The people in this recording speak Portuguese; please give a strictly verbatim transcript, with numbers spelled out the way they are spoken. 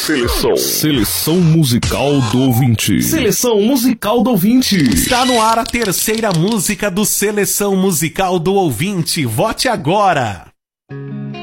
Seleção. Seleção musical do ouvinte. Seleção musical do ouvinte. Está no ar a terceira música do Seleção Musical do Ouvinte. Vote agora!